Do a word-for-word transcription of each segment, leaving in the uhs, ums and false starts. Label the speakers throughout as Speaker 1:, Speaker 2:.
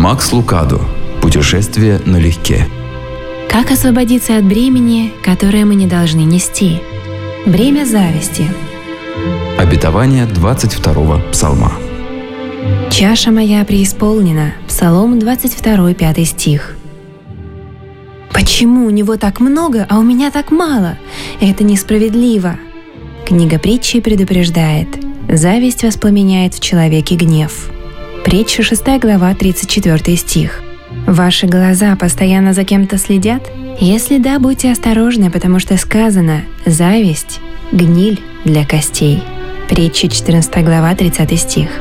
Speaker 1: Макс Лукадо. Путешествие налегке.
Speaker 2: Как освободиться от бремени, которое мы не должны нести? Бремя зависти.
Speaker 1: Обетование двадцать второго псалма.
Speaker 2: Чаша моя преисполнена. Псалом двадцать два, пятый стих. Почему у него так много, а у меня так мало? Это несправедливо. Книга Притчи предупреждает: зависть воспламеняет в человеке гнев. Притча шестая глава, тридцать четвёртый стих. Ваши глаза постоянно за кем-то следят? Если да, будьте осторожны, потому что сказано: зависть — гниль для костей. Притча четырнадцатая глава, тридцатый стих.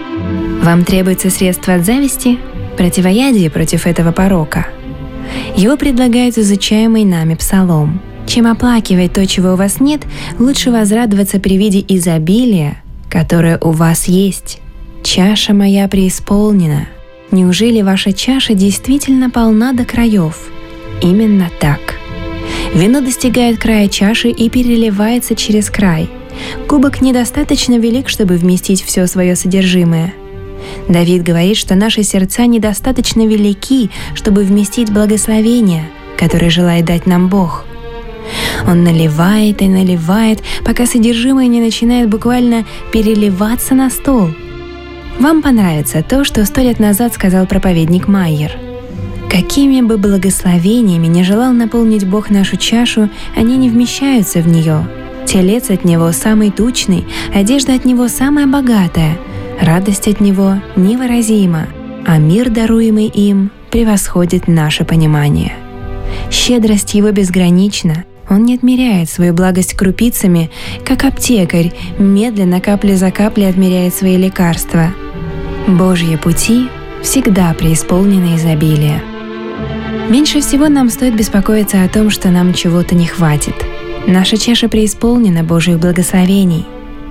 Speaker 2: Вам требуется средство от зависти? Противоядие против этого порока. Его предлагает изучаемый нами псалом. Чем оплакивать то, чего у вас нет, лучше возрадоваться при виде изобилия, которое у вас есть. Чаша моя преисполнена. Неужели ваша чаша действительно полна до краев? Именно так. Вино достигает края чаши и переливается через край. Кубок недостаточно велик, чтобы вместить все свое содержимое. Давид говорит, что наши сердца недостаточно велики, чтобы вместить благословение, которое желает дать нам Бог. Он наливает и наливает, пока содержимое не начинает буквально переливаться на стол. Вам понравится то, что сто лет назад сказал проповедник Майер. Какими бы благословениями не желал наполнить Бог нашу чашу, они не вмещаются в нее. Телец от Него самый тучный, одежда от Него самая богатая, радость от Него невыразима, а мир, даруемый им, превосходит наше понимание. Щедрость Его безгранична. Он не отмеряет свою благость крупицами, как аптекарь медленно капля за каплей отмеряет свои лекарства. Божьи пути всегда преисполнены изобилия. Меньше всего нам стоит беспокоиться о том, что нам чего-то не хватит. Наша чаша преисполнена Божьих благословений.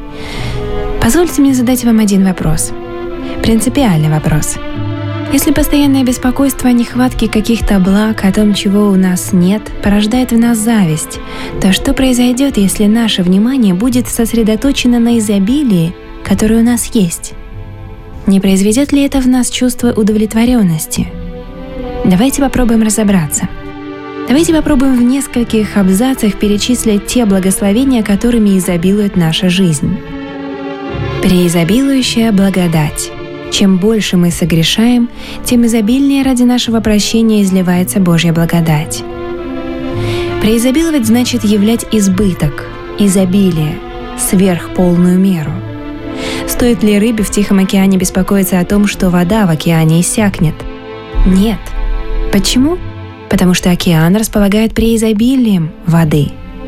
Speaker 2: Позвольте мне задать вам один вопрос. Принципиальный вопрос. Если постоянное беспокойство о нехватке каких-то благ, о том, чего у нас нет, порождает в нас зависть, то что произойдет, если наше внимание будет сосредоточено на изобилии, которое у нас есть? Не произведет ли это в нас чувство удовлетворенности? Давайте попробуем разобраться. Давайте попробуем в нескольких абзацах перечислить те благословения, которыми изобилует наша жизнь. Преизобилующая благодать. Чем больше мы согрешаем, тем изобильнее ради нашего прощения изливается Божья благодать. Преизобиловать значит являть избыток, изобилие, сверхполную меру. Стоит ли рыбе в Тихом океане беспокоиться о том, что вода в океане иссякнет? Нет. Почему? Потому что океан располагает преизобилием воды.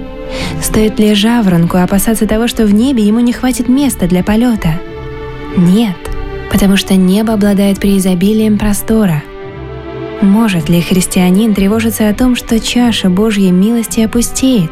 Speaker 2: Стоит ли жаворонку опасаться того, что в небе ему не хватит места для полета? Нет. Потому что небо обладает преизобилием простора. Может ли христианин тревожиться о том, что чаша Божьей милости опустеет?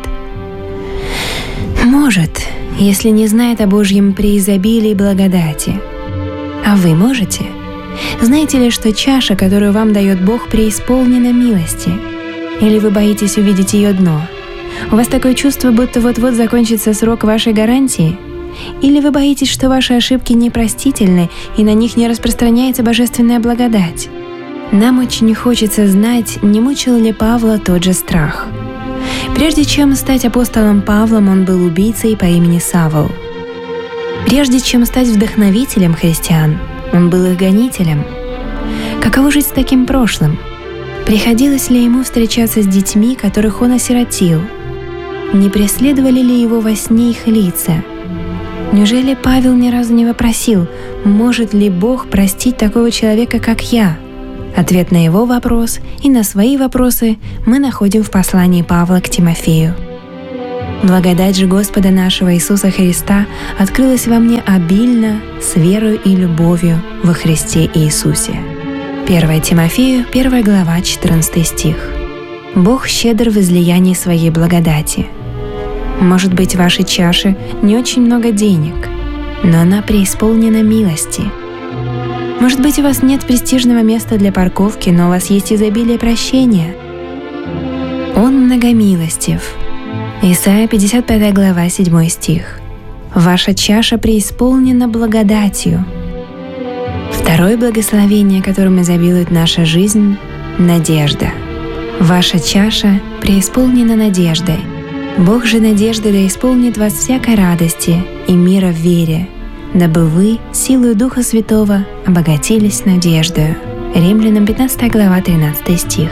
Speaker 2: Может, если не знает о Божьем преизобилии благодати. А вы можете? Знаете ли, что чаша, которую вам дает Бог, преисполнена милости? Или вы боитесь увидеть ее дно? У вас такое чувство, будто вот-вот закончится срок вашей гарантии? Или вы боитесь, что ваши ошибки непростительны и на них не распространяется божественная благодать? Нам очень хочется знать, не мучил ли Павла тот же страх. Прежде чем стать апостолом Павлом, он был убийцей по имени Савл. Прежде чем стать вдохновителем христиан, он был их гонителем. Каково жить с таким прошлым? Приходилось ли ему встречаться с детьми, которых он осиротил? Не преследовали ли его во сне их лица? Неужели Павел ни разу не вопросил, может ли Бог простить такого человека, как я? Ответ на его вопрос и на свои вопросы мы находим в послании Павла к Тимофею. Благодать же Господа нашего Иисуса Христа открылась во мне обильно, с верою и любовью во Христе Иисусе. первое Тимофею, первая глава, четырнадцатый стих. Бог щедр в излиянии своей благодати. Может быть, в вашей чаше не очень много денег, но она преисполнена милости. Может быть, у вас нет престижного места для парковки, но у вас есть изобилие прощения. Он многомилостив. Исайя пятьдесят пятая глава, седьмой стих. Ваша чаша преисполнена благодатью. Второе благословение, которым изобилует наша жизнь – надежда. Ваша чаша преисполнена надеждой. Бог же надежды да исполнит вас всякой радости и мира в вере, дабы вы, силою Духа Святого, обогатились надеждою. Римлянам пятнадцатая глава, тринадцатый стих.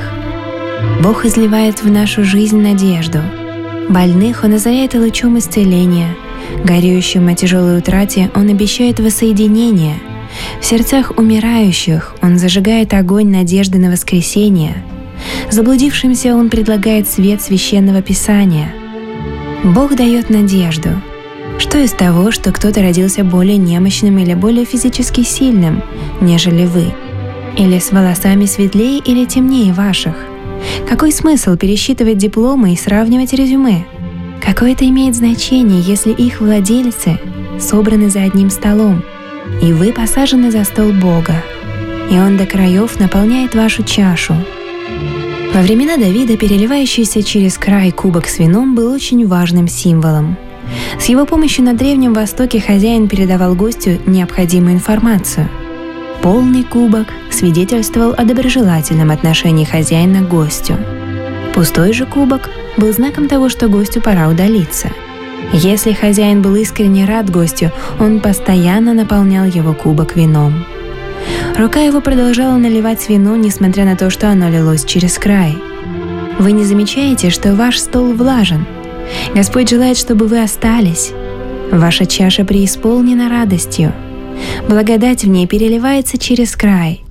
Speaker 2: Бог изливает в нашу жизнь надежду. Больных Он озаряет лучом исцеления. Горюющим о тяжелой утрате Он обещает воссоединение. В сердцах умирающих Он зажигает огонь надежды на воскресение. Заблудившимся Он предлагает свет священного Писания. Бог дает надежду. Что из того, что кто-то родился более немощным или более физически сильным, нежели вы? Или с волосами светлее или темнее ваших? Какой смысл пересчитывать дипломы и сравнивать резюме? Какое это имеет значение, если их владельцы собраны за одним столом, и вы посажены за стол Бога, и Он до краев наполняет вашу чашу? Во времена Давида переливающийся через край кубок с вином был очень важным символом. С его помощью на Древнем Востоке хозяин передавал гостю необходимую информацию. Полный кубок свидетельствовал о доброжелательном отношении хозяина к гостю. Пустой же кубок был знаком того, что гостю пора удалиться. Если хозяин был искренне рад гостю, он постоянно наполнял его кубок вином. Рука его продолжала наливать вино, несмотря на то, что оно лилось через край. Вы не замечаете, что ваш стол влажен? Господь желает, чтобы вы остались. Ваша чаша преисполнена радостью. Благодать в ней переливается через край.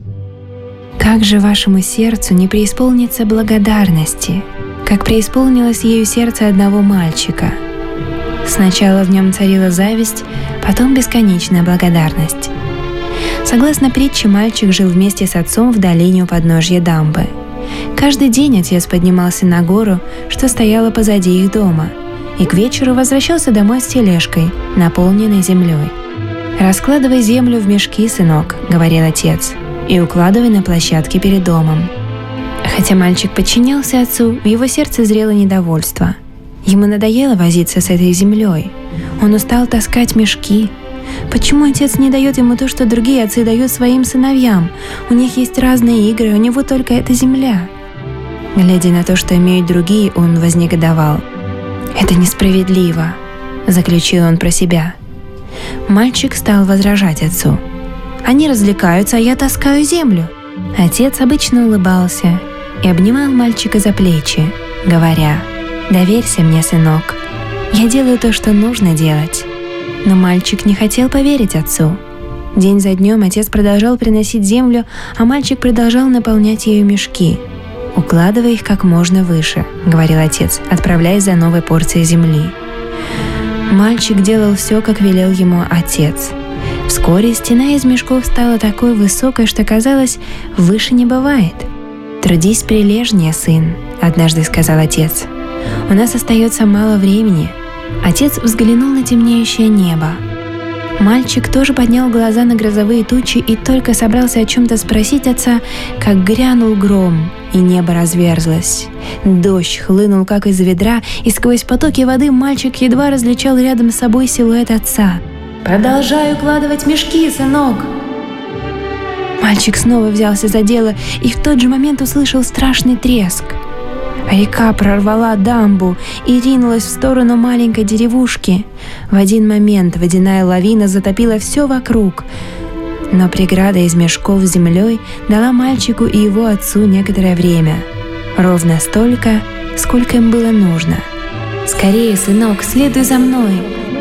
Speaker 2: Как же вашему сердцу не преисполнится благодарности, как преисполнилось ею сердце одного мальчика? Сначала в нем царила зависть, потом бесконечная благодарность. Согласно притче, мальчик жил вместе с отцом в долине у подножья дамбы. Каждый день отец поднимался на гору, что стояла позади их дома, и к вечеру возвращался домой с тележкой, наполненной землей. «Раскладывай землю в мешки, сынок», — говорил отец, «и укладывай на площадке перед домом». Хотя мальчик подчинялся отцу, в его сердце зрело недовольство. Ему надоело возиться с этой землей. Он устал таскать мешки. Почему отец не дает ему то, что другие отцы дают своим сыновьям? У них есть разные игры, у него только эта земля. Глядя на то, что имеют другие, он вознегодовал. «Это несправедливо», — заключил он про себя. Мальчик стал возражать отцу. «Они развлекаются, а я таскаю землю». Отец обычно улыбался и обнимал мальчика за плечи, говоря: «Доверься мне, сынок, я делаю то, что нужно делать». Но мальчик не хотел поверить отцу. День за днем отец продолжал приносить землю, а мальчик продолжал наполнять ею мешки. «Укладывай их как можно выше», — говорил отец, отправляясь за новой порцией земли. Мальчик делал все, как велел ему отец. Вскоре стена из мешков стала такой высокой, что казалось, выше не бывает. «Трудись прилежнее, сын», — однажды сказал отец. «У нас остается мало времени». Отец взглянул на темнеющее небо. Мальчик тоже поднял глаза на грозовые тучи и только собрался о чем-то спросить отца, как грянул гром, и небо разверзлось. Дождь хлынул как из ведра, и сквозь потоки воды мальчик едва различал рядом с собой силуэт отца. «Продолжай укладывать мешки, сынок!» Мальчик снова взялся за дело и в тот же момент услышал страшный треск. Река прорвала дамбу и ринулась в сторону маленькой деревушки. В один момент водяная лавина затопила все вокруг, но преграда из мешков с землей дала мальчику и его отцу некоторое время. Ровно столько, сколько им было нужно. «Скорее, сынок, следуй за мной!»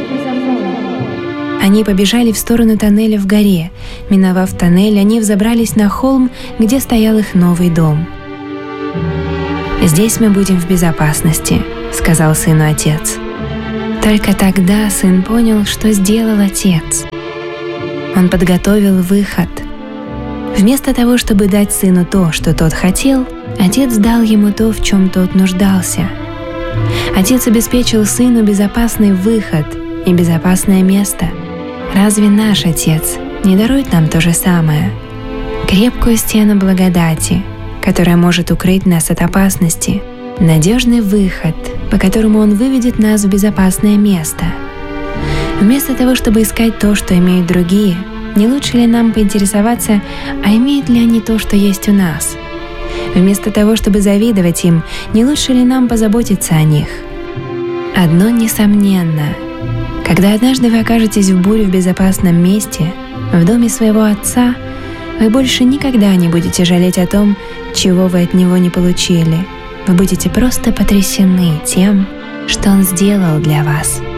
Speaker 2: Они побежали в сторону тоннеля в горе. Миновав тоннель, они взобрались на холм, где стоял их новый дом. «Здесь мы будем в безопасности», — сказал сыну отец. Только тогда сын понял, что сделал отец. Он подготовил выход. Вместо того, чтобы дать сыну то, что тот хотел, отец дал ему то, в чем тот нуждался. Отец обеспечил сыну безопасный выход и безопасное место. Разве наш Отец не дарует нам то же самое? Крепкую стену благодати, которая может укрыть нас от опасности, надежный выход, по которому Он выведет нас в безопасное место. Вместо того, чтобы искать то, что имеют другие, Не лучше ли нам поинтересоваться, а имеют ли они то, что есть у нас? Вместо того, чтобы завидовать им, не лучше ли нам позаботиться о них? Одно несомненно. Когда однажды вы окажетесь в буре в безопасном месте, в доме своего отца, вы больше никогда не будете жалеть о том, чего вы от него не получили. Вы будете просто потрясены тем, что он сделал для вас.